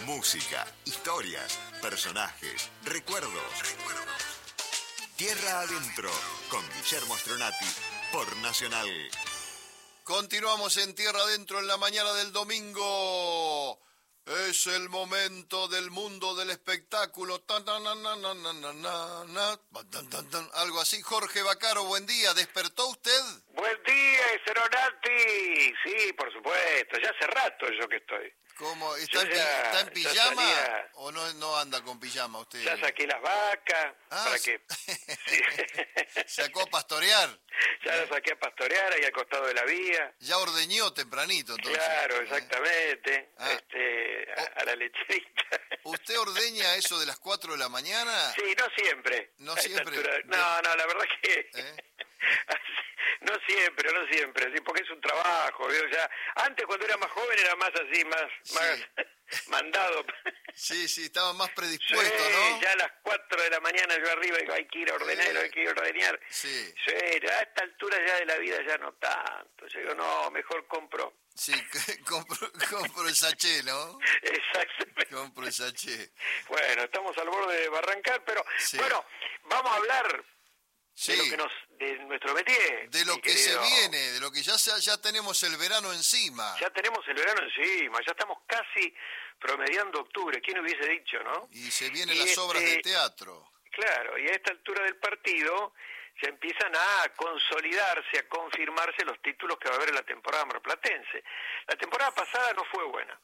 Música, historias, personajes, recuerdos. Tierra Adentro, con Guillermo Stronati, por Nacional. Continuamos en Tierra Adentro en la mañana del domingo. Es el momento del mundo del espectáculo. Algo así. Jorge Baccaro, buen día. ¿Despertó usted? Buen día, Stronati. Sí, por supuesto. Ya hace rato yo que estoy. ¿Cómo? ¿Está en pijama o no anda con pijama usted? Ya saqué las vacas. ¿Para qué? Sí. ¿Sacó a pastorear? Ya las saqué a pastorear ahí al costado de la vía. Ya ordeñó tempranito, entonces. Claro, exactamente. A la lecherita. ¿Usted ordeña eso de las 4 de la mañana? Sí, no siempre. ¿No siempre? No, la verdad que... No siempre, sí, porque es un trabajo, ¿vio? Ya, antes cuando era más joven era más así, más mandado. Sí, estaba más predispuesto, sí, ¿no? Ya a las 4 de la mañana yo arriba digo, hay que ir a ordenar, hay que ir a ordenar. Sí, a esta altura ya de la vida ya no tanto. Yo digo, no, mejor compro. Sí, compro el sachet, ¿no? Exactamente. Compro el sachet. Bueno, estamos al borde de barrancar, pero sí. Bueno, vamos a hablar sí. de nuestro métier. De lo que se viene, de lo que ya tenemos el verano encima. Ya tenemos el verano encima, ya estamos casi promediando octubre, ¿quién hubiese dicho, no? Y se vienen las obras de teatro. Claro, y a esta altura del partido ya empiezan a consolidarse, a confirmarse los títulos que va a haber en la temporada marplatense. La temporada pasada no fue buena.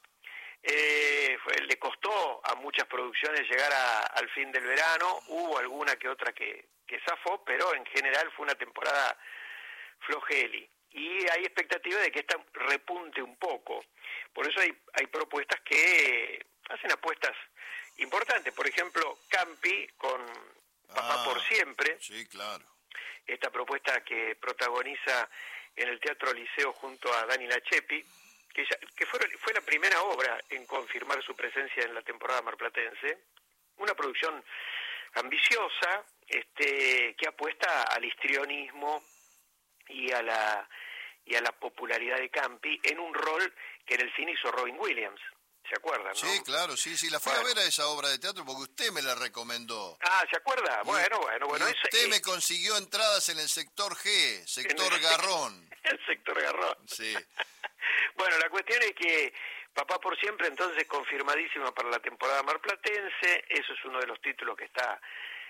Le costó a muchas producciones llegar al fin del verano, hubo alguna que otra que zafó, pero en general fue una temporada flojeli. Y hay expectativa de que esta repunte un poco. Por eso hay propuestas que hacen apuestas importantes. Por ejemplo, Campi con Papá por Siempre. Sí, claro. Esta propuesta que protagoniza en el Teatro Liceo junto a Dani Lachepi, que fue la primera obra en confirmar su presencia en la temporada marplatense. Una producción ambiciosa, que apuesta al histrionismo y a la popularidad de Campi en un rol que en el cine hizo Robin Williams. ¿Se acuerdan, no? Sí, claro, sí, la fui a ver a esa obra de teatro porque usted me la recomendó. Ah, ¿se acuerda? Bueno. Usted me consiguió entradas en el sector G, sector Garrón. El sector Garrón. Sí. Bueno, la cuestión es que Papá por Siempre, entonces, confirmadísima para la temporada marplatense. Eso es uno de los títulos que está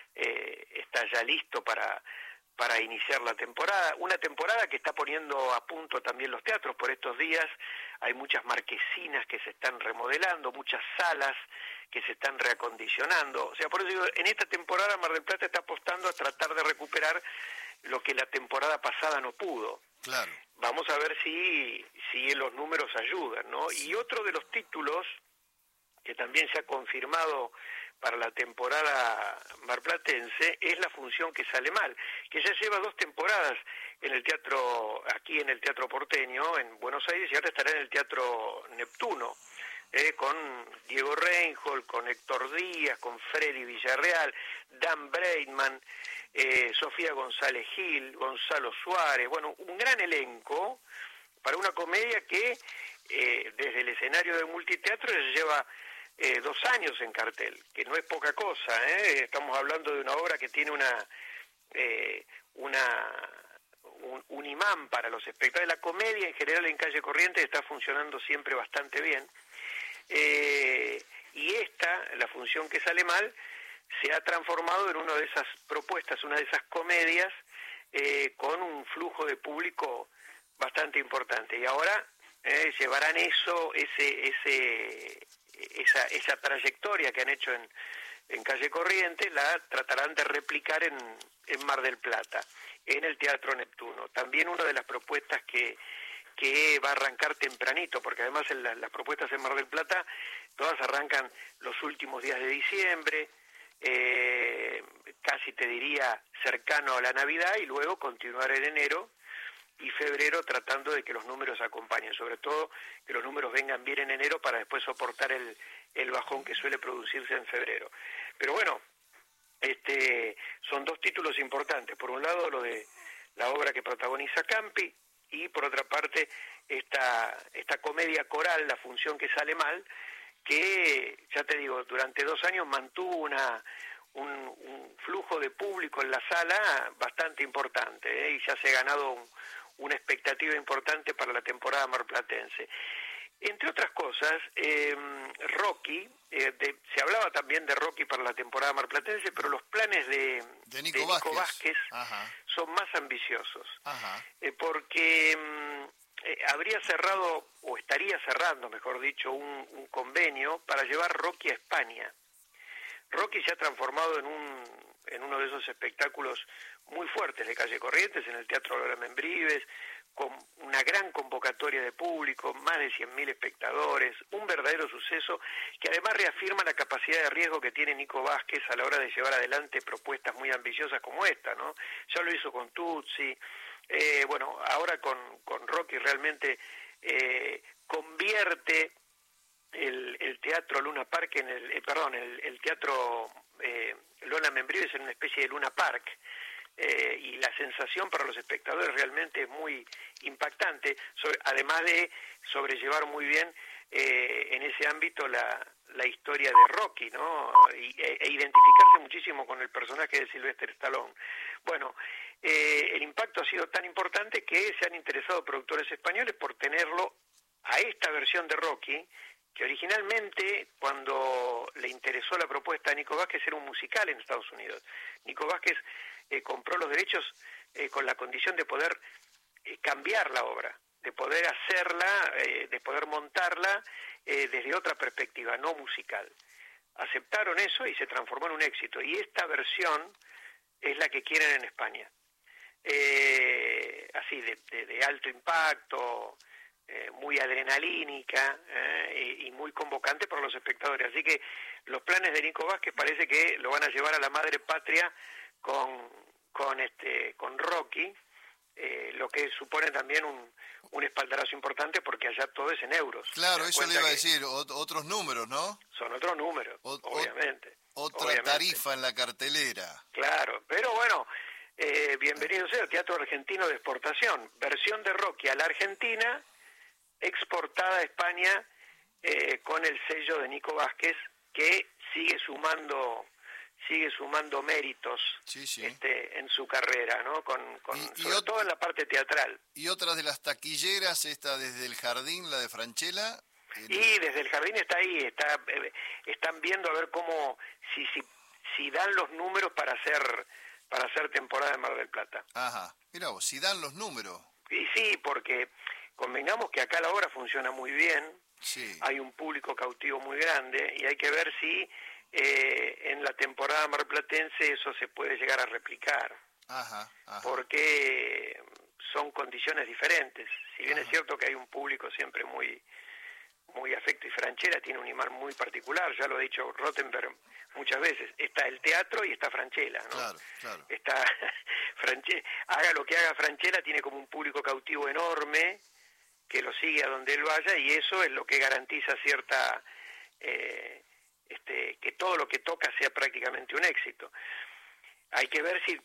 ya listo para iniciar la temporada. Una temporada que está poniendo a punto también los teatros por estos días. Hay muchas marquesinas que se están remodelando, muchas salas que se están reacondicionando. O sea, por eso digo, en esta temporada Mar del Plata está apostando a tratar de recuperar lo que la temporada pasada no pudo. Claro. Vamos a ver si los números ayudan, ¿no? Y otro de los títulos que también se ha confirmado para la temporada marplatense es La función que sale mal, que ya lleva 2 temporadas en el teatro, aquí en el Teatro Porteño, en Buenos Aires, y ahora estará en el Teatro Neptuno, con Diego Reinhold, con Héctor Díaz, con Freddy Villarreal, Dan Breitman, Sofía González Gil, Gonzalo Suárez, bueno, un gran elenco para una comedia que desde el escenario de multiteatro ya lleva 2 años en cartel, que no es poca cosa, Estamos hablando de una obra que tiene un imán para los espectadores. La comedia en general en Calle Corrientes está funcionando siempre bastante bien, y la función que sale mal, se ha transformado en una de esas propuestas, una de esas comedias con un flujo de público bastante importante. Y ahora llevarán esa trayectoria que han hecho en Calle Corrientes, la tratarán de replicar en Mar del Plata, en el Teatro Neptuno. También una de las propuestas que va a arrancar tempranito, porque además las propuestas en Mar del Plata todas arrancan los últimos días de diciembre, casi te diría cercano a la Navidad, y luego continuar en enero y febrero tratando de que los números acompañen, sobre todo que los números vengan bien en enero para después soportar el bajón que suele producirse en febrero. Pero bueno, son 2 títulos importantes. Por un lado, lo de la obra que protagoniza Campi, y por otra parte, esta comedia coral, La función que sale mal, que, ya te digo, durante 2 años mantuvo un flujo de público en la sala bastante importante, y ya se ha ganado una expectativa importante para la temporada marplatense. Entre otras cosas, Rocky, se hablaba también de Rocky para la temporada marplatense, pero los planes de Nico Vázquez son más ambiciosos, porque habría cerrado, o estaría cerrando, mejor dicho, un convenio para llevar Rocky a España. Rocky se ha transformado en uno de esos espectáculos muy fuertes de Calle Corrientes, en el Teatro Lola Membrives, con una gran convocatoria de público, más de 100.000 espectadores, un verdadero suceso que además reafirma la capacidad de riesgo que tiene Nico Vázquez a la hora de llevar adelante propuestas muy ambiciosas como esta, ¿no? Ya lo hizo con Tutsi, bueno, ahora con Rocky realmente convierte el Teatro Luna Park el Teatro Lola Membrives en una especie de Luna Park, y la sensación para los espectadores realmente es muy impactante, además de sobrellevar muy bien en ese ámbito la historia de Rocky, ¿no? E identificarse muchísimo con el personaje de Sylvester Stallone. Bueno, el impacto ha sido tan importante que se han interesado productores españoles por tenerlo a esta versión de Rocky, que originalmente, cuando le interesó la propuesta a Nico Vázquez, era un musical en Estados Unidos. Nico Vázquez compró los derechos con la condición de poder cambiar la obra, de poder hacerla, de poder montarla desde otra perspectiva, no musical. Aceptaron eso y se transformó en un éxito. Y esta versión es la que quieren en España. Así, de alto impacto, muy adrenalínica y muy convocante para los espectadores. Así que los planes de Nico Vázquez parece que lo van a llevar a la madre patria con Rocky, lo que supone también un espaldarazo importante, porque allá todo es en euros. Claro, eso le iba a decir, otros números, ¿no? Son otros números, obviamente. Otra tarifa en la cartelera. Claro, pero bueno, bienvenido sea el Teatro Argentino de Exportación, versión de Rocky a la Argentina, exportada a España con el sello de Nico Vázquez, que sigue sumando méritos en su carrera, ¿no? Sobre todo en la parte teatral. ¿Y otras de las taquilleras, esta desde el Jardín, la de Francella? Y desde el Jardín está ahí, están viendo a ver cómo, si dan los números para hacer temporada de Mar del Plata. Ajá, mira vos, si dan los números. Y sí, porque convengamos que acá la obra funciona muy bien, hay un público cautivo muy grande, y hay que ver si en la temporada marplatense eso se puede llegar a replicar. Ajá. Porque son condiciones diferentes. Si bien es cierto que hay un público siempre muy afecto, y Francella tiene un imán muy particular, ya lo ha dicho Rottenberg muchas veces, está el teatro y está Francella, ¿no? Claro. Está haga lo que haga Francella, tiene como un público cautivo enorme que lo sigue a donde él vaya, y eso es lo que garantiza cierta que todo lo que toca sea prácticamente un éxito. Hay que ver si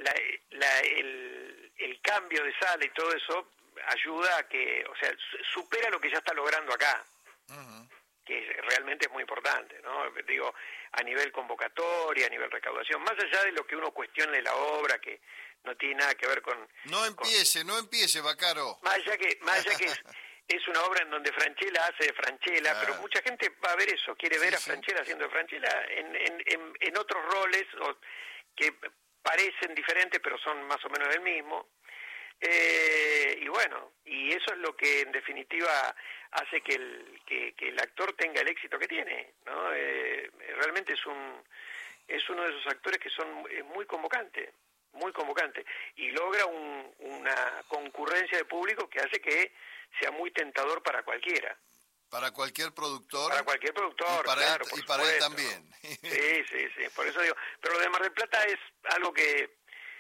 el cambio de sala y todo eso ayuda a que, o sea, supera lo que ya está logrando acá, que realmente es muy importante, ¿no? Digo, a nivel convocatoria, a nivel recaudación, más allá de lo que uno cuestione de la obra, que no tiene nada que ver con... No empiece, Baccaro. Más allá que es una obra en donde Francella hace de Francella, pero mucha gente va a ver eso, quiere ver a Francella haciendo de Francella en otros roles que parecen diferentes, pero son más o menos del mismo. Y bueno, y eso es lo que en definitiva hace que el actor tenga el éxito que tiene, ¿no? Realmente es uno de esos actores que son muy convocante, y logra una concurrencia de público que hace que sea muy tentador para cualquiera. Para cualquier productor. Para cualquier productor, claro. Y para él también. Sí, por eso digo. Pero lo de Mar del Plata es algo que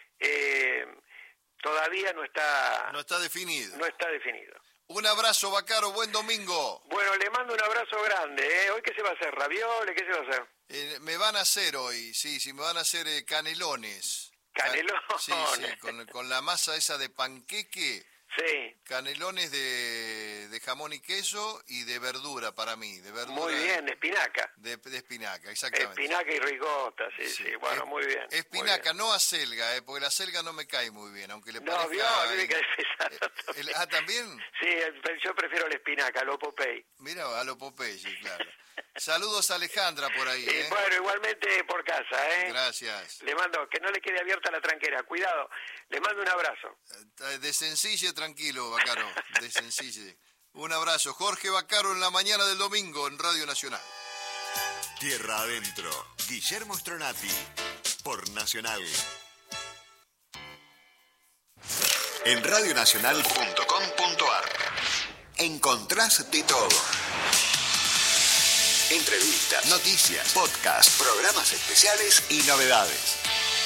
todavía no está definido. No está definido. Un abrazo, Baccaro, buen domingo. Bueno, le mando un abrazo grande. ¿Hoy qué se va a hacer? ¿Ravioles? ¿Qué se va a hacer? Me van a hacer hoy, me van a hacer canelones. ¿Canelones? Sí, con la masa esa de panqueque. Sí. Canelones de de jamón y queso y de verdura para mí. De verdura, Muy bien, espinaca. De espinaca, exactamente. Espinaca y ricota, sí, bueno, muy bien. Espinaca, muy bien. No acelga, porque la acelga no me cae muy bien, aunque le parezca... No, vio, a mí me cae pesado. ¿También? Sí, yo prefiero la espinaca, lo Popeye. Mira, a lo Popeye, claro. Saludos a Alejandra por ahí, Bueno, igualmente por casa, Gracias. Le mando, que no le quede abierta la tranquera, cuidado, le mando un abrazo. Desencille tranquilo, Bacaro, desencille. Un abrazo. Jorge Bacaro en la mañana del domingo en Radio Nacional. Tierra Adentro, Guillermo Stronati, por Nacional. En radionacional.com.ar encontrás de todo. Entrevistas, noticias, podcasts, programas especiales y novedades.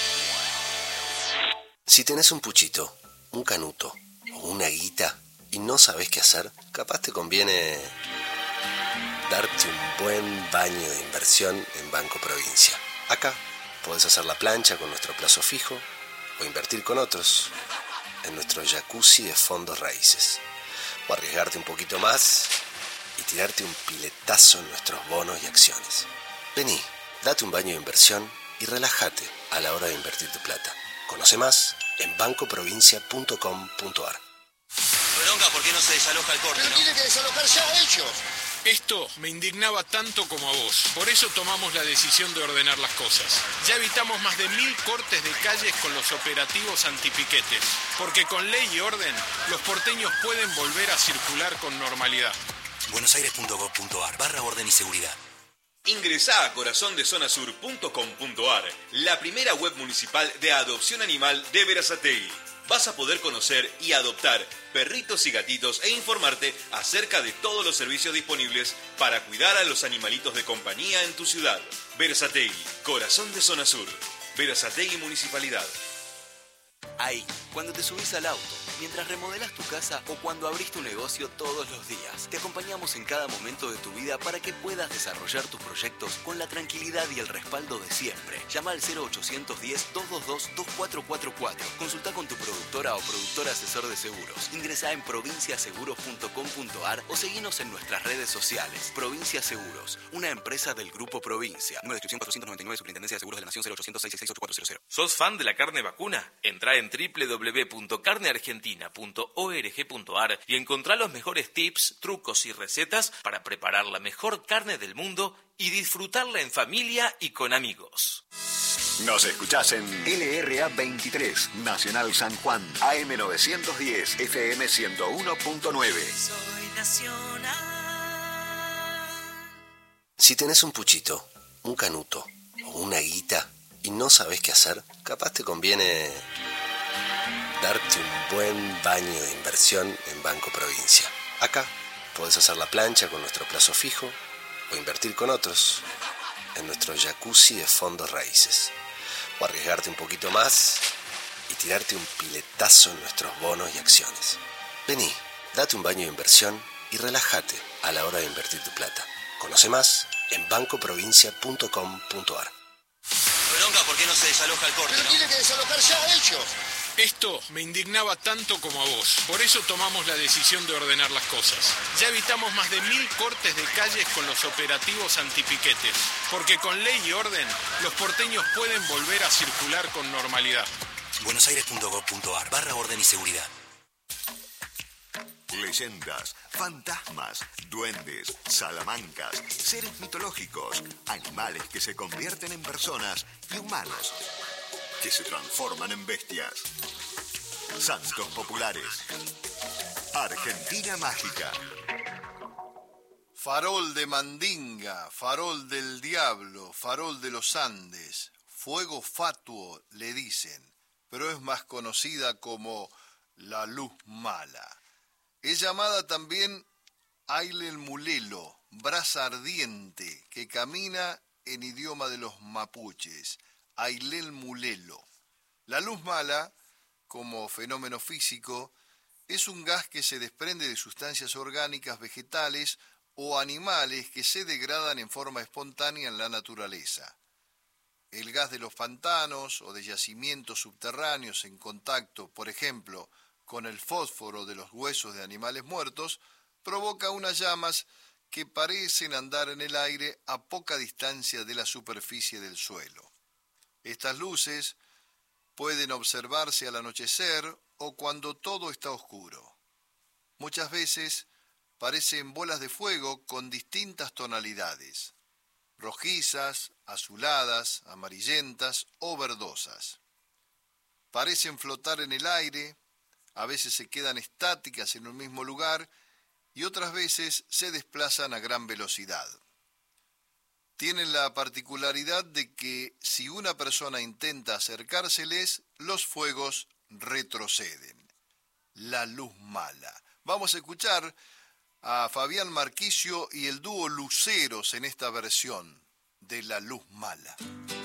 Si tenés un puchito, un canuto o una guita y no sabés qué hacer, capaz te conviene darte un buen baño de inversión en Banco Provincia. Acá podés hacer la plancha con nuestro plazo fijo o invertir con otros en nuestro jacuzzi de fondos raíces. O arriesgarte un poquito más y tirarte un piletazo en nuestros bonos y acciones. Vení, date un baño de inversión y relájate a la hora de invertir tu plata. Conoce más en bancoprovincia.com.ar. Bronca, ¿por qué no se desaloja el corte? Pero tiene que desalojar ya ellos. Esto me indignaba tanto como a vos. Por eso tomamos la decisión de ordenar las cosas. Ya evitamos más de 1000 cortes de calles con los operativos antipiquetes. Porque con ley y orden, los porteños pueden volver a circular con normalidad. buenosaires.gov.ar/orden y seguridad. Ingresá a corazondezonasur.com.ar, la primera web municipal de adopción animal de Berazategui. Vas a poder conocer y adoptar perritos y gatitos e informarte acerca de todos los servicios disponibles para cuidar a los animalitos de compañía en tu ciudad. Berazategui, corazón de zona sur. Berazategui Municipalidad. Ahí, cuando te subís al auto, mientras remodelás tu casa o cuando abrís tu negocio todos los días. Te acompañamos en cada momento de tu vida para que puedas desarrollar tus proyectos con la tranquilidad y el respaldo de siempre. Llama al 0810-222-2444. Consulta con tu productora o productor asesor de seguros. Ingresá en provinciaseguros.com.ar o seguinos en nuestras redes sociales. Provincia Seguros, una empresa del Grupo Provincia. Número de inscripción 499, Superintendencia de Seguros de la Nación, 0800-666-8400. ¿Sos fan de la carne vacuna? Entrá en www.carneargentina.org.ar y encontrá los mejores tips, trucos y recetas para preparar la mejor carne del mundo y disfrutarla en familia y con amigos. Nos escuchás en LRA 23, Nacional San Juan, AM 910, FM 101.9. Soy Nacional. Si tenés un puchito, un canuto o una guita y no sabés qué hacer, capaz te conviene darte un buen baño de inversión en Banco Provincia. Acá podés hacer la plancha con nuestro plazo fijo o invertir con otros en nuestro jacuzzi de fondos raíces. O arriesgarte un poquito más y tirarte un piletazo en nuestros bonos y acciones. Vení, date un baño de inversión y relájate a la hora de invertir tu plata. Conoce más en bancoprovincia.com.ar. Bronca, ¿por qué no se desaloja el corte? Pero tiene que desalojar ya ellos. Esto me indignaba tanto como a vos. Por eso tomamos la decisión de ordenar las cosas. Ya evitamos más de 1000 cortes de calles con los operativos antipiquetes. Porque con ley y orden, los porteños pueden volver a circular con normalidad. buenosaires.gov.ar/orden y seguridad. Leyendas, fantasmas, duendes, salamancas, seres mitológicos, animales que se convierten en personas y humanos que se transforman en bestias. Santos populares. Argentina mágica. Farol de Mandinga, farol del diablo, farol de los Andes, fuego fatuo le dicen, pero es más conocida como la luz mala. Es llamada también Ailel Mulelo, brasa ardiente, que camina en idioma de los mapuches, Ailel Mulelo. La luz mala, como fenómeno físico, es un gas que se desprende de sustancias orgánicas vegetales o animales que se degradan en forma espontánea en la naturaleza. El gas de los pantanos o de yacimientos subterráneos en contacto, por ejemplo, con el fósforo de los huesos de animales muertos, provoca unas llamas que parecen andar en el aire a poca distancia de la superficie del suelo. Estas luces pueden observarse al anochecer o cuando todo está oscuro. Muchas veces parecen bolas de fuego con distintas tonalidades, rojizas, azuladas, amarillentas o verdosas. Parecen flotar en el aire, a veces se quedan estáticas en un mismo lugar y otras veces se desplazan a gran velocidad. Tienen la particularidad de que si una persona intenta acercárseles, los fuegos retroceden. La luz mala. Vamos a escuchar a Fabián Marquisio y el dúo Luceros en esta versión de La luz mala.